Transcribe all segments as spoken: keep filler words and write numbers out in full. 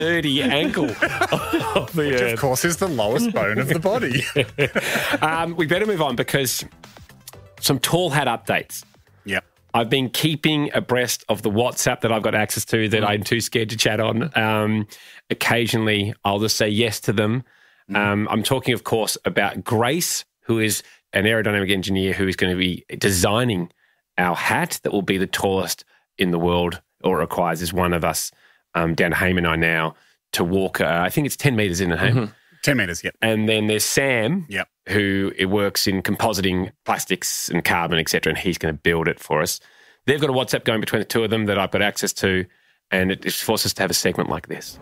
sturdy ankle of the Which, earth. of course, is the lowest bone of the body. um, we better move on because some tall hat updates. Yep. I've been keeping abreast of the WhatsApp that I've got access to that mm. I'm too scared to chat on. Um, occasionally, I'll just say yes to them. Mm. Um, I'm talking, of course, about Grace, who is an aerodynamic engineer who is going to be designing our hat that will be the tallest in the world, or requires is one of us um, down at Haim and I now to walk, uh, I think it's ten metres in at Haim. Mm-hmm. ten metres, yep. And then there's Sam, yep. who it works in compositing plastics and carbon, et cetera, and he's going to build it for us. They've got a WhatsApp going between the two of them that I've got access to, and it forces us to have a segment like this.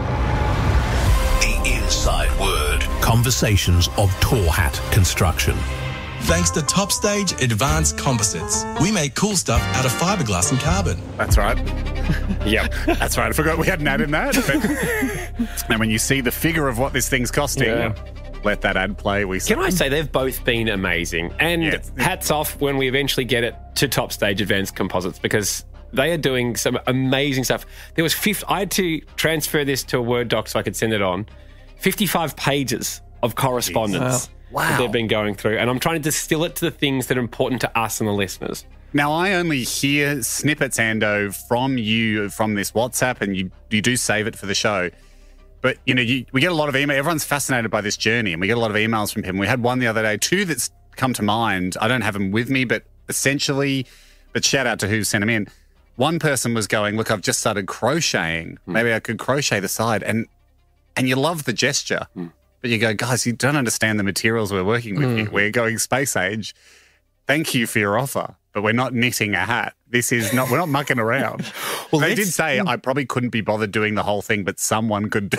The Inside Word. Conversations of Tall Hat construction. Thanks to Top Stage Advanced Composites, we make cool stuff out of fiberglass and carbon. That's right. Yep, that's right. I forgot we had an ad in that. But, and when you see the figure of what this thing's costing, yeah. let that ad play. We Can I say they've both been amazing? And yeah, hats off when we eventually get it to Top Stage Advanced Composites, because they are doing some amazing stuff. There was fifty, I had to transfer this to a Word doc so I could send it on. fifty-five pages of correspondence. Wow. Wow. That they've been going through. And I'm trying to distill it to the things that are important to us and the listeners. Now, I only hear snippets, Ando, from you from this WhatsApp, and you, you do save it for the show. But, you know, you, we get a lot of email. Everyone's fascinated by this journey, and we get a lot of emails from him. We had one the other day, two that's come to mind. I don't have them with me, but essentially, but shout out to who sent them in. One person was going, look, I've just started crocheting. Mm. Maybe I could crochet the side. And, and you love the gesture. Mm. But you go, guys, you don't understand the materials we're working with mm. here. We're going space age. Thank you for your offer, but we're not knitting a hat. This is not, we're not mucking around. Well, they did say I probably couldn't be bothered doing the whole thing, but someone could do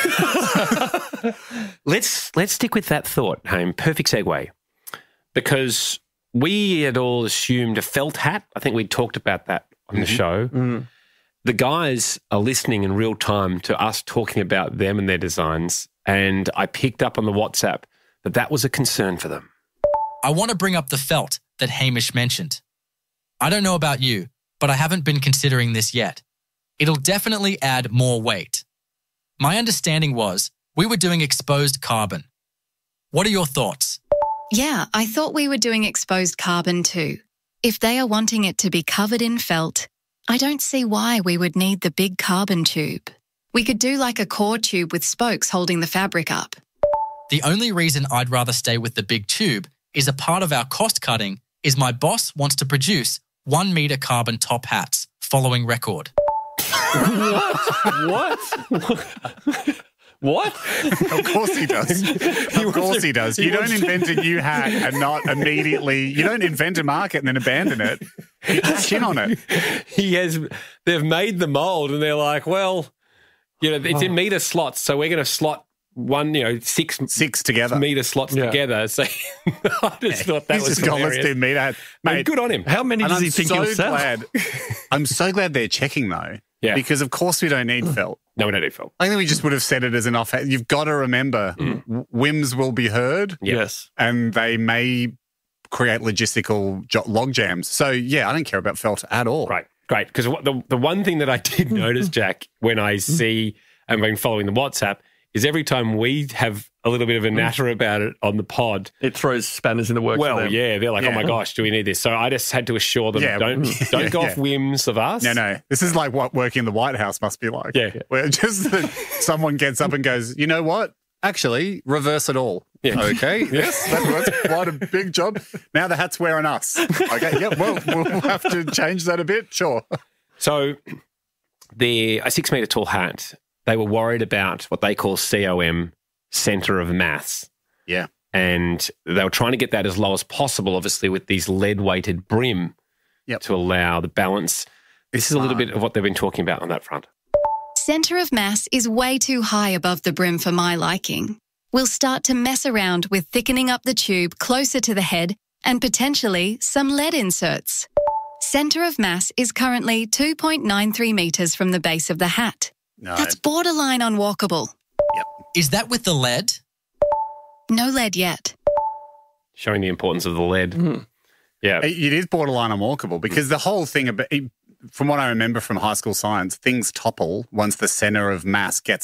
it. let's let's stick with that thought, Haim. Perfect segue. Because we had all assumed a felt hat. I think we talked about that on mm-hmm. the show. Mm. The guys are listening in real time to us talking about them and their designs. And I picked up on the WhatsApp that that was a concern for them. I want to bring up the felt that Hamish mentioned. I don't know about you, but I haven't been considering this yet. It'll definitely add more weight. My understanding was we were doing exposed carbon. What are your thoughts? Yeah, I thought we were doing exposed carbon too. If they are wanting it to be covered in felt, I don't see why we would need the big carbon tube. We could do like a core tube with spokes holding the fabric up. The only reason I'd rather stay with the big tube is a part of our cost cutting is my boss wants to produce one metre carbon top hats following record. What? What? What? Of course he does. Of course he does. You don't invent a new hat and not immediately, you don't invent a market and then abandon it. You cash in on it. He has, they've made the mould and they're like, well, you know, it's in metre slots, so we're going to slot one, you know, six six together metre slots yeah. together. So I just thought that He's was just gone, let's do metre hats. Mate, good on him. How many and does I'm he think so he'll sell? Glad, I'm so glad they're checking though. Yeah. Because of course we don't need felt. No, we don't need felt. I think we just would have said it as an off. You've got to remember, mm. whims will be heard. Yes. And they may create logistical jo- log jams. So, yeah, I don't care about felt at all. Right. Great. Because the, the one thing that I did notice, Jack, when I see and been following the WhatsApp, is every time we have a little bit of a natter about it on the pod, it throws spanners in the works. Well, for them. yeah, they're like, yeah. "Oh my gosh, do we need this?" So I just had to assure them, yeah. don't don't yeah, go yeah. off whims of us. No, no, this is like what working in the White House must be like. Yeah, where just that someone gets up and goes, "You know what? Actually, reverse it all." Yeah. Okay. Yes, that, that's quite a big job. Now the hat's wearing us. Okay. Yeah. Well, we'll have to change that a bit. Sure. So, the a six metre tall hat. They were worried about what they call C O M, centre of mass. Yeah. And they were trying to get that as low as possible, obviously, with these lead-weighted brim yep. to allow the balance. This is a little bit of what they've been talking about on that front. Centre of mass is way too high above the brim for my liking. We'll start to mess around with thickening up the tube closer to the head and potentially some lead inserts. Centre of mass is currently two point nine three metres from the base of the hat. No. That's borderline unwalkable. Yep. Is that with the lead? No lead yet. Showing the importance of the lead. Mm. Yeah. It is borderline unwalkable because the whole thing about from what I remember from high school science, things topple once the center of mass gets